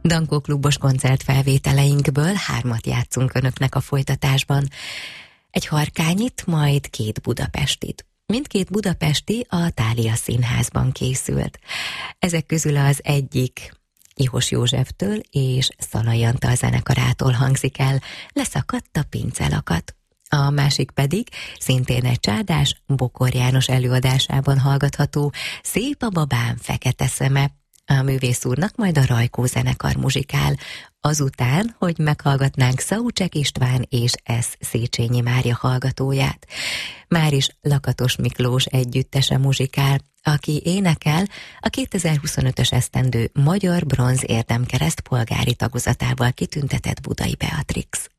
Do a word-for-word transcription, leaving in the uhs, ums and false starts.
Dankó klubos koncertfelvételeinkből hármat játszunk önöknek a folytatásban. Egy harkányit, majd két budapestit. Mindkét budapesti a Thália Színházban készült. Ezek közül az egyik Ihos Józseftől és Szalai Antal zenekarától hangzik el, Leszakadt a pincelakat. A másik pedig szintén egy csádás, Bokor János előadásában hallgatható, Szép a babám fekete szeme. A művész úrnak majd a Rajkó zenekar muzsikál, azután, hogy meghallgatnánk Szaucsek István és S. Széchenyi Mária hallgatóját. Már is Lakatos Miklós együttese muzsikál, aki énekel a kétezer-huszonötös esztendő Magyar Bronz Érdemkereszt polgári tagozatával kitüntetett Budai Beatrix.